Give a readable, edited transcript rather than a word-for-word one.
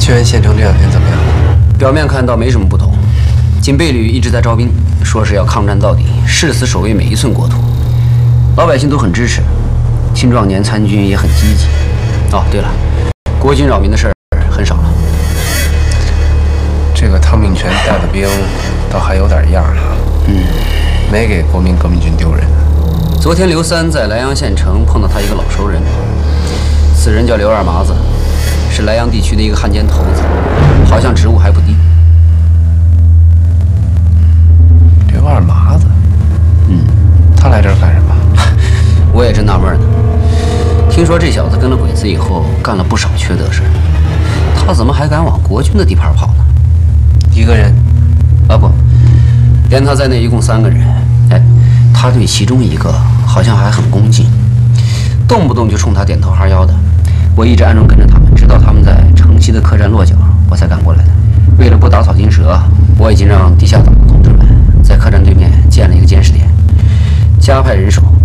宣安县城这2天怎么样？ 表面看到没什么不同，警备旅一直在招兵，说是要抗战到底，誓死守卫每一寸国土。老百姓都很支持，青壮年参军也很积极。哦，对了，国军扰民的事儿很少了。 这个汤秉权带的兵倒还有点样啊。没给国民革命军丢人。 昨天刘三在莱阳县城碰到他一个老熟人，此人叫刘二麻子，是莱阳地区的一个汉奸头子，好像职务还不低。 刘二麻子，他来这儿干什么？ 我也真纳闷呢。听说这小子跟了鬼子以后，干了不少缺德事，他怎么还敢往国军的地盘跑呢？ 一个人？ 啊不，连他在内一共3个人。哎，他对其中一个好像还很恭敬，动不动就冲他点头哈腰的。我一直暗中跟着他们，直到他们在城西的客栈落脚，我才赶过来的。为了不打草惊蛇，我已经让地下党的同志们在客栈对面建了一个监视点，加派人手